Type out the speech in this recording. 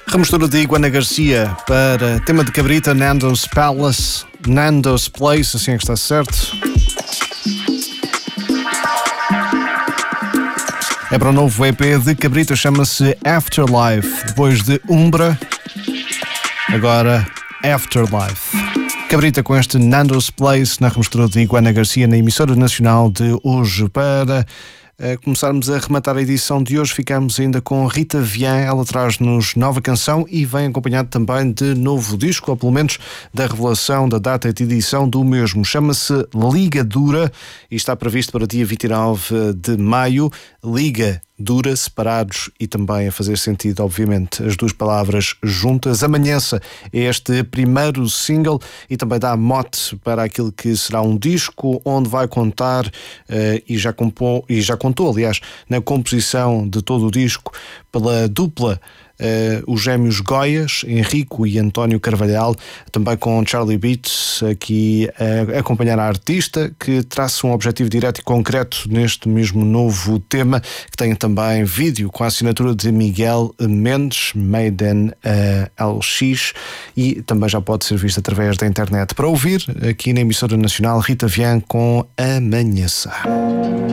Remistura de Iguana Garcia para tema de Cabrita, Nando's Place, assim é que está certo. É para o novo EP de Cabrita, chama-se Afterlife. Depois de Umbra, agora Afterlife. Cabrita com este Nando's Place na remistura de Iguana Garcia na emissora nacional de hoje. Para começarmos a rematar a edição de hoje, ficamos ainda com Rita Vian. Ela traz-nos nova canção e vem acompanhado também de novo disco, ou pelo menos da revelação da data de edição do mesmo. Chama-se Liga Dura e está previsto para dia 29 de maio. Liga Dura, separados e também a fazer sentido, obviamente, as duas palavras juntas. Amanheça é este primeiro single e também dá mote para aquilo que será um disco onde vai contar e já contou, aliás, na composição de todo o disco pela dupla os gêmeos Goias, Henrico e António Carvalhal, também com Charlie Beats aqui a acompanhar a artista, que traça um objetivo direto e concreto neste mesmo novo tema, que tem também vídeo com a assinatura de Miguel Mendes, Made in LX, e também já pode ser visto através da internet. Para ouvir, aqui na emissora nacional, Rita Vian com Amanheça.